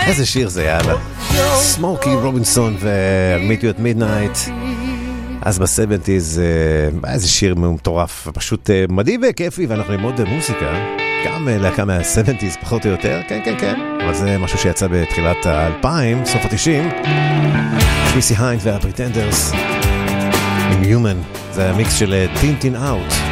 איזה שיר זה, יאללה. סמוקי רובינסון ו-Meet You at Midnight. אז ב-70s, איזה שיר מטורף, פשוט מדהים וכיפי, ואנחנו נלמוד מוזיקה, גם להקה מה-70s פחות או יותר, כן, כן, כן, אבל זה משהו שיצא בתחילת ה-2000, סוף ה-90, קריסי היינד והפריטנדרס, עם Human, זה המיקס של טינטין אאוט.